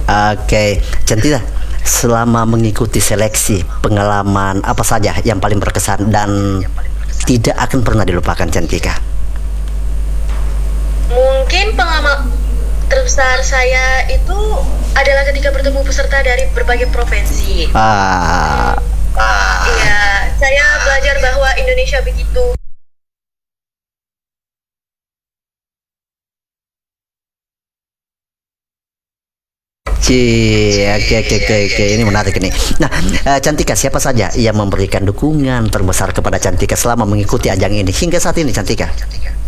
Oke, Cantika, selama mengikuti seleksi, pengalaman apa saja yang paling berkesan dan tidak akan pernah dilupakan, Cantika? Mungkin pengalaman terbesar saya itu adalah ketika bertemu peserta dari berbagai provinsi. Ah, Iya, saya belajar bahwa Indonesia begitu. oke, oke, oke, oke. Ini menarik ini. Nah, Cantika, siapa saja yang memberikan dukungan terbesar kepada Cantika selama mengikuti ajang ini hingga saat ini, Cantika?